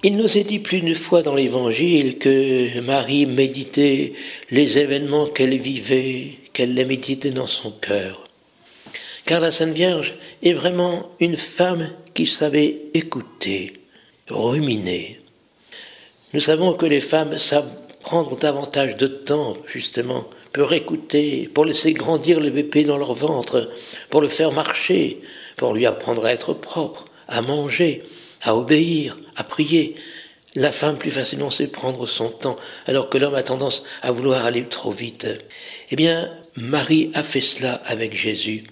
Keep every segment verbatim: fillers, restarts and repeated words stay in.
Il nous est dit plus d'une fois dans l'Évangile que Marie méditait les événements qu'elle vivait, qu'elle les méditait dans son cœur. Car la Sainte Vierge est vraiment une femme qui savait écouter, ruminer. Nous savons que les femmes savent prendre davantage de temps, justement, pour écouter, pour laisser grandir le bébé dans leur ventre, pour le faire marcher, pour lui apprendre à être propre, à manger, à obéir, à prier. La femme, plus facilement, sait prendre son temps, alors que l'homme a tendance à vouloir aller trop vite. Eh bien, Marie a fait cela avec Jésus.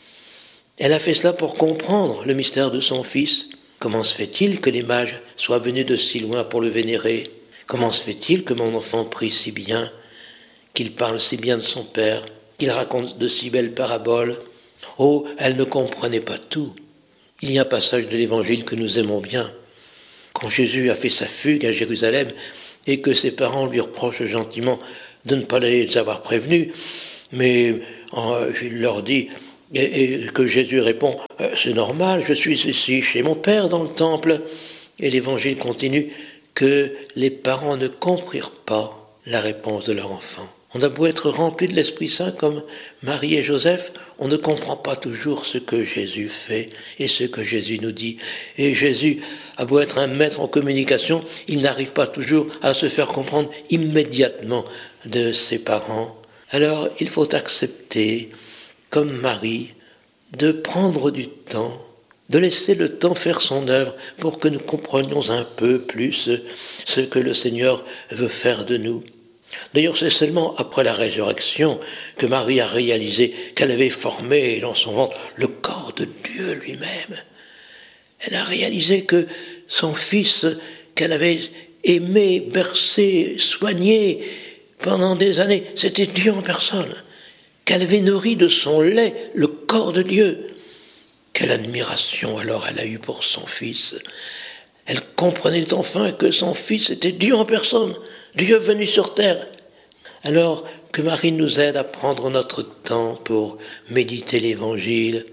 Elle a fait cela pour comprendre le mystère de son Fils. Comment se fait-il que les mages soient venus de si loin pour le vénérer ? Comment se fait-il que mon enfant prie si bien, qu'il parle si bien de son Père, qu'il raconte de si belles paraboles ? Oh, elle ne comprenait pas tout. Il y a un passage de l'Évangile que nous aimons bien. Quand Jésus a fait sa fugue à Jérusalem et que ses parents lui reprochent gentiment de ne pas les avoir prévenus, mais euh, il leur dit, et, et que Jésus répond, « C'est normal, je suis ici chez mon Père dans le temple ». Et l'Évangile continue que les parents ne comprirent pas la réponse de leur enfant. On a beau être rempli de l'Esprit Saint comme Marie et Joseph, on ne comprend pas toujours ce que Jésus fait et ce que Jésus nous dit. Et Jésus a beau être un maître en communication, il n'arrive pas toujours à se faire comprendre immédiatement de ses parents. Alors il faut accepter, comme Marie, de prendre du temps, de laisser le temps faire son œuvre pour que nous comprenions un peu plus ce que le Seigneur veut faire de nous. D'ailleurs, c'est seulement après la résurrection que Marie a réalisé qu'elle avait formé dans son ventre le corps de Dieu lui-même. Elle a réalisé que son Fils, qu'elle avait aimé, bercé, soigné pendant des années, c'était Dieu en personne. Qu'elle avait nourri de son lait le corps de Dieu. Quelle admiration alors elle a eue pour son Fils. Elle comprenait enfin que son Fils était Dieu en personne, Dieu venu sur terre. Alors que Marie nous aide à prendre notre temps pour méditer l'Évangile.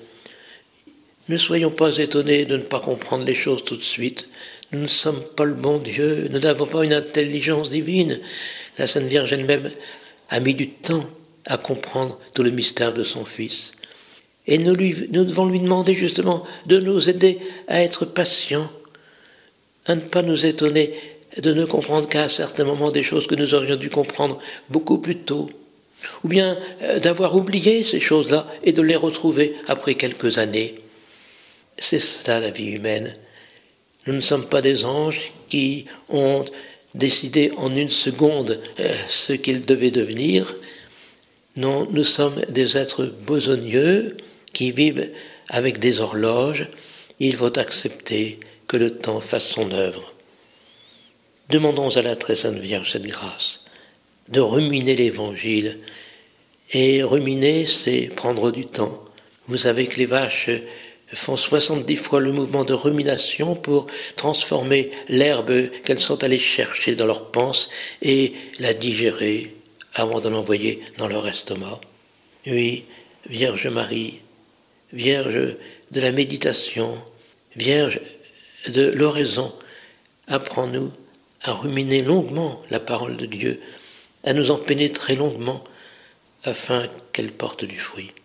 Ne soyons pas étonnés de ne pas comprendre les choses tout de suite. Nous ne sommes pas le bon Dieu, nous n'avons pas une intelligence divine. La Sainte Vierge elle-même a mis du temps à comprendre tout le mystère de son Fils. Et nous, lui, nous devons lui demander justement de nous aider à être patients, à ne pas nous étonner de ne comprendre qu'à un certain moment des choses que nous aurions dû comprendre beaucoup plus tôt, ou bien d'avoir oublié ces choses-là et de les retrouver après quelques années. C'est ça la vie humaine. Nous ne sommes pas des anges qui ont décidé en une seconde ce qu'ils devaient devenir. Non, nous sommes des êtres besogneux qui vivent avec des horloges. Il faut accepter que le temps fasse son œuvre. Demandons à la très sainte Vierge cette grâce de ruminer l'Évangile. Et ruminer, c'est prendre du temps. Vous savez que les vaches font soixante-dix fois le mouvement de rumination pour transformer l'herbe qu'elles sont allées chercher dans leur panse et la digérer avant de l'envoyer dans leur estomac. Oui, Vierge Marie, Vierge de la méditation, Vierge de l'oraison, apprends-nous à ruminer longuement la parole de Dieu, à nous en pénétrer longuement afin qu'elle porte du fruit.